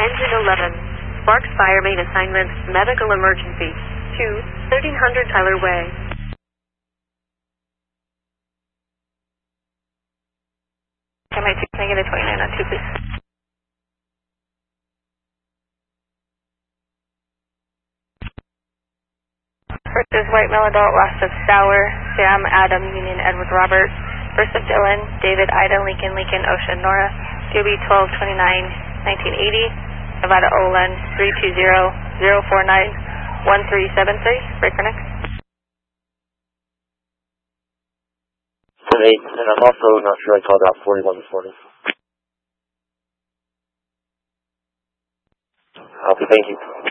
Engine 11. Sparks Fire Main Assignment, Medical Emergency. 1300 Tyler Way. Can I get a 29 on 2, please? First is white male adult, last of Sauer, Sam, Adam, Union, Edward, Robert. First of Dylan, David, Ida, Lincoln, Ocean, Nora. DOB 1229-1980. Nevada Olan 320-049-1373. Breaker next. 8, and I'm also not sure I called out 41 this morning. Okay, thank you.